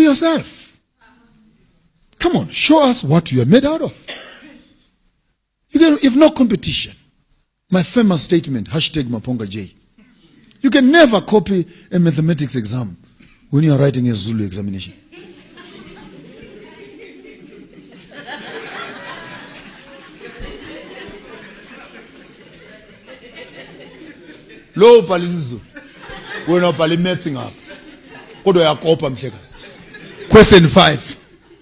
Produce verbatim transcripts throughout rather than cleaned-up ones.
yourself. Come on, show us what you are made out of. If you have no competition, my famous statement, hashtag Maponga J. You can never copy a mathematics exam when you are writing a Zulu examination. Low palizu. We're not palimeting up. Question five.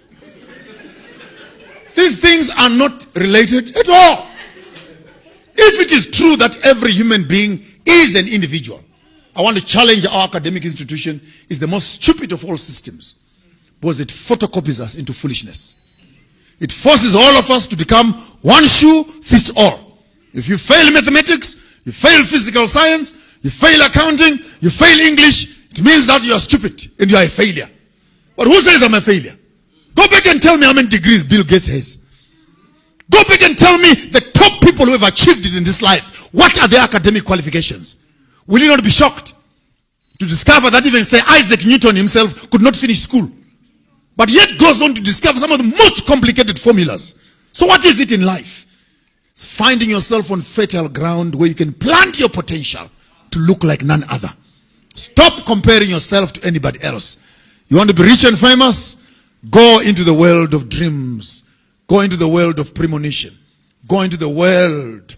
These things are not related at all. If it is true that every human being is an individual, I want to challenge our academic institution. Is the most stupid of all systems because it photocopies us into foolishness. It forces all of us to become one shoe fits all. If you fail mathematics, you fail physical science, you fail accounting, you fail English, it means that you are stupid and you are a failure. But who says I'm a failure? Go back and tell me how many degrees Bill Gates has. Go back and tell me the top people who have achieved it in this life. What are their academic qualifications? Will you not be shocked to discover that even, say, Isaac Newton himself could not finish school, but yet goes on to discover some of the most complicated formulas? So what is it in life? It's finding yourself on fertile ground where you can plant your potential to look like none other. Stop comparing yourself to anybody else. You want to be rich and famous? Go into the world of dreams. Go into the world of premonition. Go into the world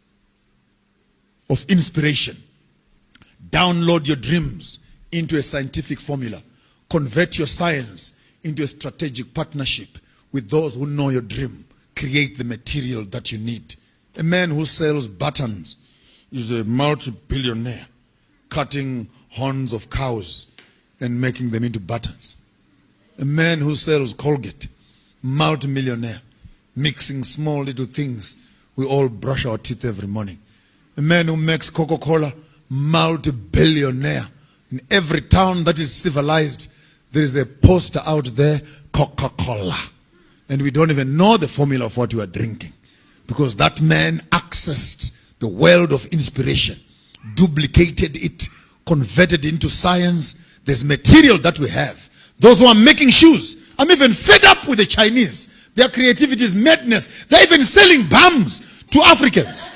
of inspiration. Download your dreams into a scientific formula. Convert your science into a strategic partnership with those who know your dream. Create the material that you need. A man who sells buttons is a multi-billionaire, cutting horns of cows and making them into buttons. A man who sells Colgate, multi-millionaire, mixing small little things. We all brush our teeth every morning. A man who makes Coca-Cola, multi-billionaire. In every town that is civilized, there is a poster out there, Coca-Cola. And we don't even know the formula of what we are drinking. Because that man accessed the world of inspiration, duplicated it, converted it into science. There's material that we have. Those who are making shoes, I'm even fed up with the Chinese. Their creativity is madness. They're even selling bums to Africans.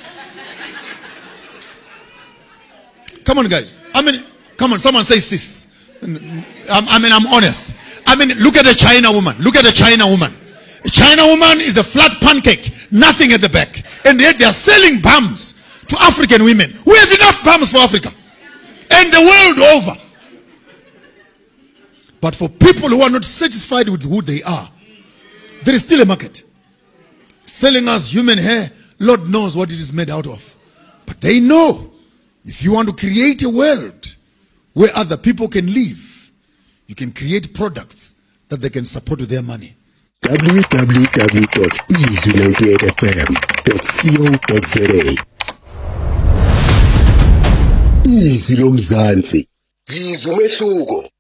Come on, guys. I mean, come on, someone say sis. I mean, I'm honest. I mean, look at a China woman. Look at a China woman. A China woman is a flat pancake, nothing at the back. And yet they are selling bums to African women. We have enough bums for Africa. And the world over. But for people who are not satisfied with who they are, there is still a market. Selling us human hair, Lord knows what it is made out of. But they know, if you want to create a world where other people can live, you can create products that they can support with their money. w w w dot easy united f m dot co dot za Izwi lomzansi, izwi umehluko.